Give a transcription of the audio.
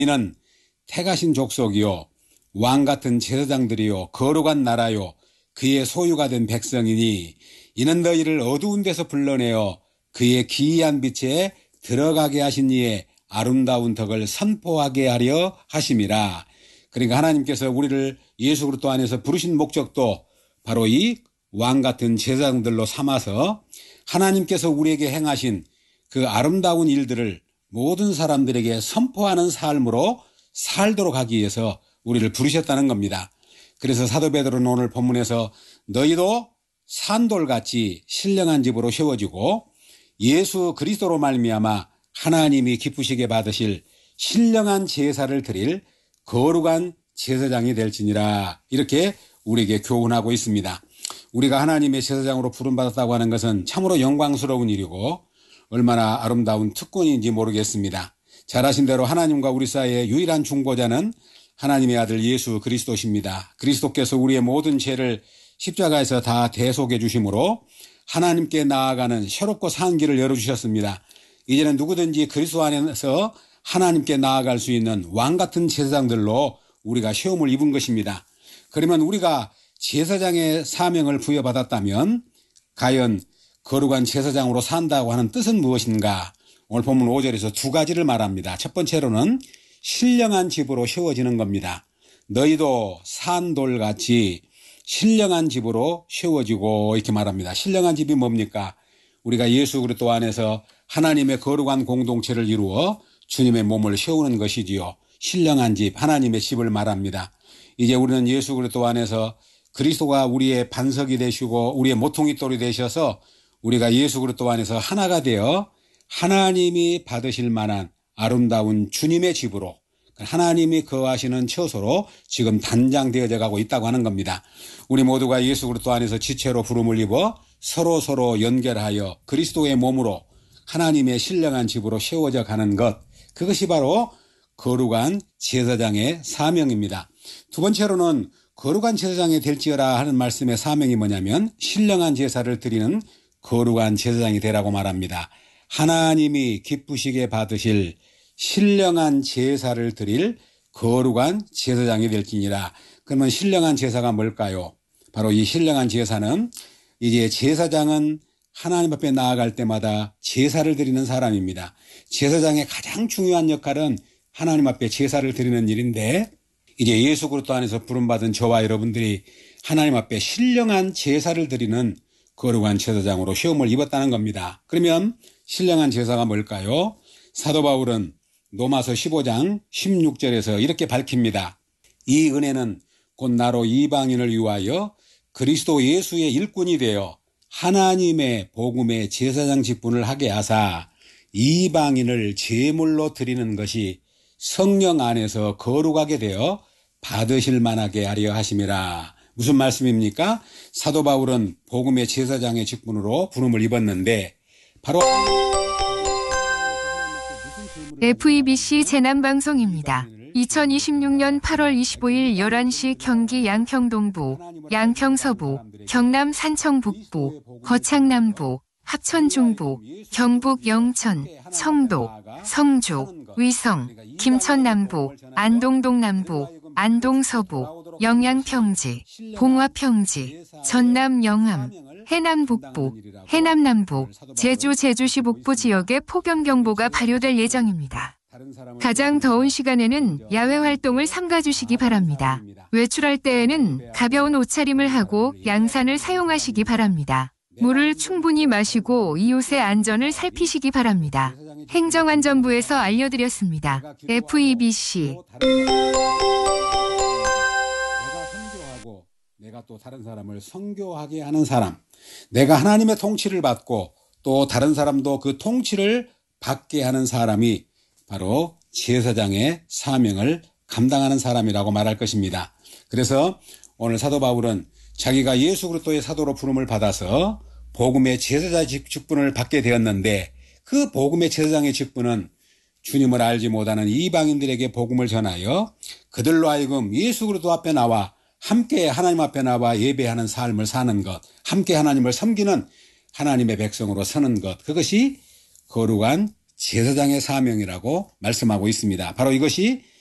이는 택하신 족속이요 왕같은 제사장들이요 거룩한 나라요 그의 소유가 된 백성이니 이는 너희를 어두운 데서 불러내어 그의 기이한 빛에 들어가게 하신 이의 아름다운 덕을 선포하게 하려 하심이라. 그러니까 하나님께서 우리를 예수 그리스도 안에서 부르신 목적도 바로 이 왕같은 제사장들로 삼아서 하나님께서 우리에게 행하신 그 아름다운 일들을 모든 사람들에게 선포하는 삶으로 살도록 하기 위해서 우리를 부르셨다는 겁니다. 그래서 사도 베드로는 오늘 본문에서 너희도 산돌같이 신령한 집으로 세워지고 예수 그리스도로 말미암아 하나님이 기쁘시게 받으실 신령한 제사를 드릴 거룩한 제사장이 될지니라 이렇게 우리에게 교훈하고 있습니다. 우리가 하나님의 제사장으로 부름받았다고 하는 것은 참으로 영광스러운 일이고 얼마나 아름다운 특권인지 모르겠습니다. 잘 아신 대로 하나님과 우리 사이의 유일한 중보자는 하나님의 아들 예수 그리스도십니다. 그리스도께서 우리의 모든 죄를 십자가에서 다 대속해 주심으로 하나님께 나아가는 새롭고 산 길을 열어주셨습니다. 이제는 누구든지 그리스도 안에서 하나님께 나아갈 수 있는 왕같은 제사장들로 우리가 시험을 입은 것입니다. 그러면 우리가 제사장의 사명을 부여받았다면 과연 거룩한 제사장으로 산다고 하는 뜻은 무엇인가? 오늘 본문 5절에서 두 가지를 말합니다. 첫 번째로는 신령한 집으로 세워지는 겁니다. 너희도 산돌같이 신령한 집으로 세워지고 이렇게 말합니다. 신령한 집이 뭡니까? 우리가 예수 그리스도 안에서 하나님의 거룩한 공동체를 이루어 주님의 몸을 세우는 것이지요. 신령한 집, 하나님의 집을 말합니다. 이제 우리는 예수 그리스도 안에서 그리스도가 우리의 반석이 되시고 우리의 모퉁이돌이 되셔서 우리가 예수 그리스도 안에서 하나가 되어 하나님이 받으실 만한 아름다운 주님의 집으로 하나님이 거하시는 처소로 지금 단장되어져 가고 있다고 하는 겁니다. 우리 모두가 예수 그리스도 안에서 지체로 부름을 입어 서로 연결하여 그리스도의 몸으로 하나님의 신령한 집으로 세워져 가는 것, 그것이 바로 거룩한 제사장의 사명입니다. 두 번째로는 거룩한 제사장이 될지어라 하는 말씀의 사명이 뭐냐면 신령한 제사를 드리는 거룩한 제사장이 되라고 말합니다. 하나님이 기쁘시게 받으실 신령한 제사를 드릴 거룩한 제사장이 될지니라. 그러면 신령한 제사가 뭘까요? 바로 이 신령한 제사는 이제 제사장은 하나님 앞에 나아갈 때마다 제사를 드리는 사람입니다. 제사장의 가장 중요한 역할은 하나님 앞에 제사를 드리는 일인데 이제 예수 그리스도 안에서 부름받은 저와 여러분들이 하나님 앞에 신령한 제사를 드리는 거룩한 제사장으로 시험을 입었다는 겁니다. 그러면 신령한 제사가 뭘까요? 사도 바울은 로마서 15장 16절에서 이렇게 밝힙니다. 이 은혜는 곧 나로 이방인을 위하여 그리스도 예수의 일꾼이 되어 하나님의 복음의 제사장 직분을 하게 하사 이방인을 제물로 드리는 것이 성령 안에서 거룩하게 되어 받으실 만하게 하려 하심이라. 무슨 말씀입니까? 사도 바울은 복음의 제사장의 직분으로 부름을 입었는데 바로 FEBC 재난방송입니다. 2026년 8월 25일 11시 경기 양평동부, 양평서부, 경남 산청북부, 거창남부, 합천중부, 경북 영천, 청도, 성주, 위성, 김천남부, 안동동남부, 안동서부, 영양평지, 봉화평지, 전남 영암, 해남북부, 해남남부, 제주시 북부 지역에 폭염경보가 발효될 예정입니다. 가장 더운 시간에는 야외 활동을 삼가주시기 바랍니다. 외출할 때에는 가벼운 옷차림을 하고 양산을 사용하시기 바랍니다. 물을 충분히 마시고 이웃의 안전을 살피시기 바랍니다. 행정안전부에서 알려드렸습니다. FEBC 내가 또 다른 사람을 선교하게 하는 사람, 내가 하나님의 통치를 받고 또 다른 사람도 그 통치를 받게 하는 사람이 바로 제사장의 사명을 감당하는 사람이라고 말할 것입니다. 그래서 오늘 사도 바울은 자기가 예수 그리스도의 사도로 부름을 받아서 복음의 제사장 직분을 받게 되었는데 그 복음의 제사장의 직분은 주님을 알지 못하는 이방인들에게 복음을 전하여 그들로 하여금 예수 그리스도 앞에 나와 함께 하나님 앞에 나와 예배하는 삶을 사는 것, 함께 하나님을 섬기는 하나님의 백성으로 서는 것, 그것이 거룩한 제사장의 사명이라고 말씀하고 있습니다. 바로 이것이